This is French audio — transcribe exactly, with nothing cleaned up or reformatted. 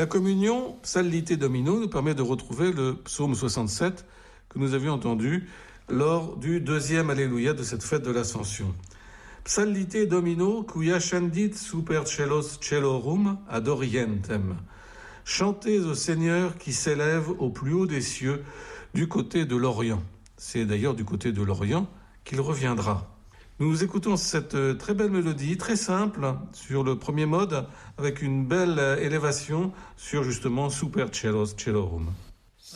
La communion, Psalite Domino, nous permet de retrouver le psaume soixante-sept que nous avions entendu lors du deuxième Alléluia de cette fête de l'Ascension. Psalite Domino, cuia scendit super celos celorum ad orientem. Chantez au Seigneur qui s'élève au plus haut des cieux du côté de l'Orient. C'est d'ailleurs du côté de l'Orient qu'il reviendra. Nous écoutons cette très belle mélodie, très simple, sur le premier mode, avec une belle élévation sur justement Super Celos Celorum.